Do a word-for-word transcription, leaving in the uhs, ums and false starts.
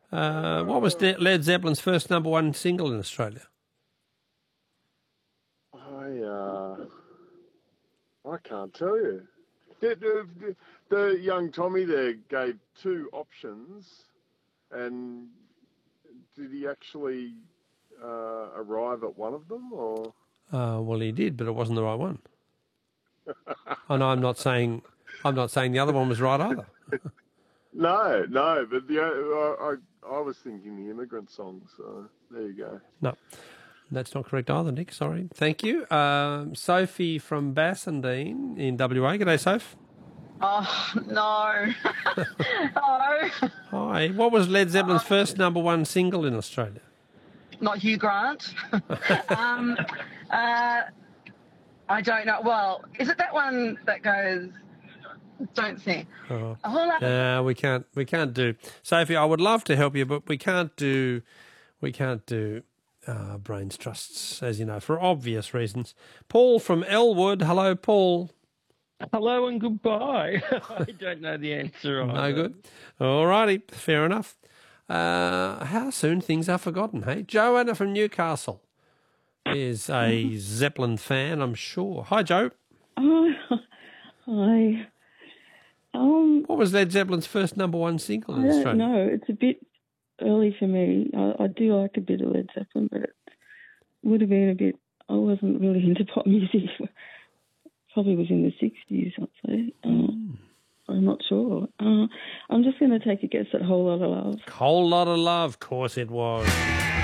Uh, what was De- Led Zeppelin's first number one single in Australia? I uh, I can't tell you. The, the, the young Tommy there gave two options, and did he actually uh, arrive at one of them, or? Uh, well, he did, but it wasn't the right one. And I'm not saying I'm not saying the other one was right either. No, no, but the I, I I was thinking the Immigrant Song, so there you go. No, that's not correct either, Nick. Sorry. Thank you. Um, Sophie from Bassendean in W A. G'day, Soph. Oh, no. Hello. Hi. What was Led Zeppelin's first number one single in Australia? Not Hugh Grant. um, uh, I don't know. Well, is it that one that goes, don't sing? Oh. A whole lot of- No, we can't. We can't do. Sophie, I would love to help you, but we can't do. We can't do uh, brains trusts, as you know, for obvious reasons. Paul from Elwood. Hello, Paul. Hello and goodbye. I don't know the answer. No either. good. All righty. Fair enough. Uh, how soon things are forgotten, hey? Joanna from Newcastle is a Zeppelin fan, I'm sure. Hi, Joe. Oh, hi. Um, What was Led Zeppelin's first number one single in I don't Australia? know. It's a bit early for me. I, I do like a bit of Led Zeppelin, but it would have been a bit. I wasn't really into pop music. Probably was in the sixties, I'd say. Uh, Mm. I'm not sure. Uh, I'm just going to take a guess at Whole Lot of Love. Whole Lot of Love, of course it was.